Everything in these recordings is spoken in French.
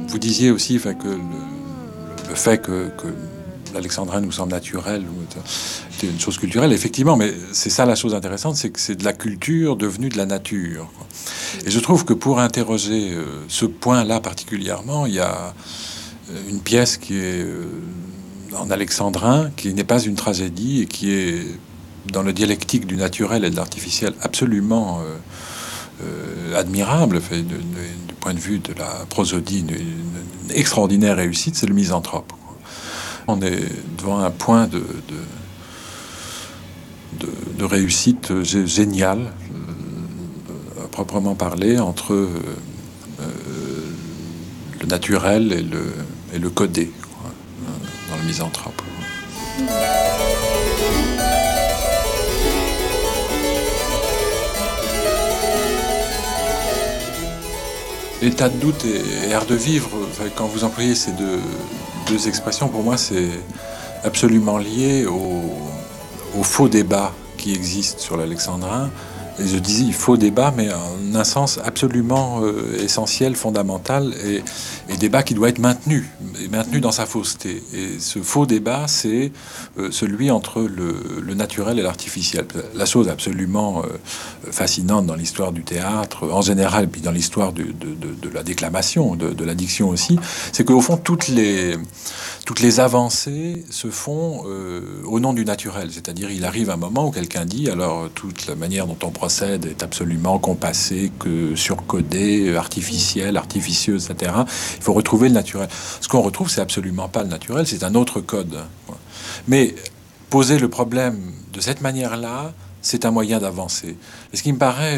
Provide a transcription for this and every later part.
Vous disiez aussi que le fait que l'alexandrin nous semble naturel, c'est une chose culturelle, effectivement, mais c'est ça la chose intéressante, c'est que c'est de la culture devenue de la nature, quoi. Et je trouve que pour interroger ce point-là particulièrement, il y a une pièce qui est en alexandrin, qui n'est pas une tragédie et qui est dans le dialectique du naturel et de l'artificiel absolument admirable, du point de vue de la prosodie, une extraordinaire réussite, c'est le Misanthrope. On est devant un point de réussite géniale, à proprement parler, entre le naturel et le codé, quoi, dans le Misanthrope. État de doute et art de vivre, quand vous employez ces deux expressions, pour moi, c'est absolument lié au faux débat qui existe sur l'alexandrin. Et je disais faux débat, mais en un sens absolument essentiel, fondamental, et débat qui doit être maintenu dans sa fausseté. Et ce faux débat, c'est celui entre le naturel et l'artificiel. La chose absolument fascinante dans l'histoire du théâtre, en général, puis dans l'histoire de la déclamation, de la diction aussi, c'est qu'au fond, toutes les avancées se font au nom du naturel. C'est-à-dire, il arrive un moment où quelqu'un dit, alors, toute la manière dont on procède est absolument compassée, que surcodée, artificielle, artificieuse, etc. Il faut retrouver le naturel. Ce qu'on retrouve, c'est absolument pas le naturel, c'est un autre code. Mais poser le problème de cette manière-là, c'est un moyen d'avancer. Et ce qui me paraît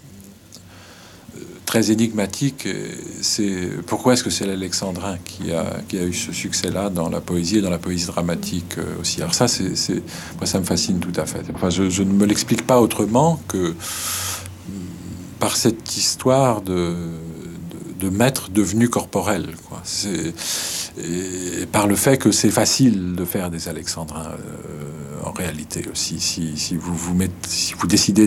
très énigmatique, c'est pourquoi est-ce que c'est l'alexandrin qui a eu ce succès-là dans la poésie et dans la poésie dramatique aussi. Alors ça, moi, ça me fascine tout à fait. Enfin, je ne me l'explique pas autrement que par cette histoire de maître devenu corporel, quoi. Et par le fait que c'est facile de faire des alexandrins en réalité aussi. Si vous décidez